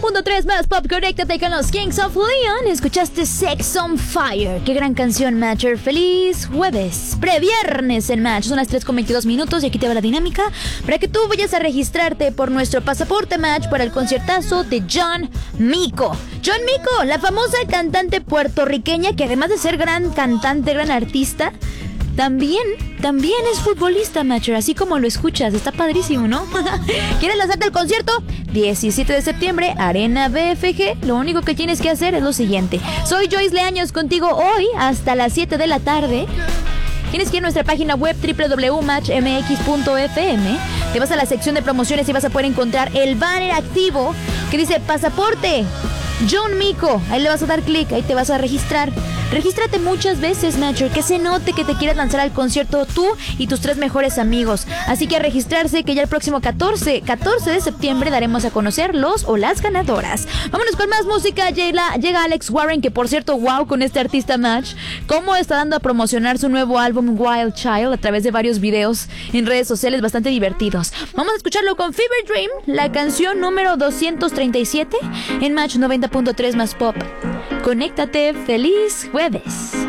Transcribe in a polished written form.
90.3 más pop, conéctate con los Kings of Leon. Escuchaste Sex on Fire. Qué gran canción, Matcher. Feliz jueves, previernes en Match. Son las 3:22 y aquí te va la dinámica para que tú vayas a registrarte por nuestro pasaporte Match para el conciertazo de John Mico. John Mico, la famosa cantante puertorriqueña que además de ser gran cantante, gran artista, También es futbolista, Matcher, así como lo escuchas. Está padrísimo, ¿no? ¿Quieres lanzarte al concierto? 17 de septiembre, Arena BFG. Lo único que tienes que hacer es lo siguiente. Soy Joyce Leaños contigo hoy hasta las 7 de la tarde. Tienes que ir a nuestra página web www.matchmx.fm. Te vas a la sección de promociones y vas a poder encontrar el banner activo que dice Pasaporte John Mico. Ahí le vas a dar clic, ahí te vas a registrar. Regístrate muchas veces, Matcher, que se note que te quieras lanzar al concierto tú y tus 3 mejores amigos. Así que a registrarse, que ya el próximo 14 de septiembre daremos a conocer los o las ganadoras. Vámonos con más música. Llega Alex Warren, que por cierto, wow, con este artista Match, cómo está dando a promocionar su nuevo álbum Wild Child a través de varios videos en redes sociales bastante divertidos. Vamos a escucharlo con Fever Dream, la canción número 237 en Match 90.3 más pop. Conéctate, feliz jueves.